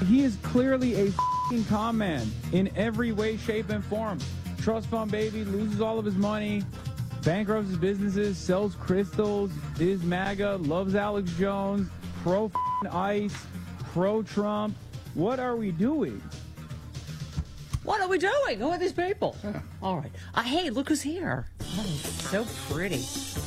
He is clearly a f***ing con man in every way, shape, and form. Trust fund baby, loses all of his money, bankrupts his businesses, sells crystals, is MAGA, loves Alex Jones, pro ICE, pro Trump. What are we doing? What are we doing? Who are these people? All right. Hey, look who's here. Oh, so pretty.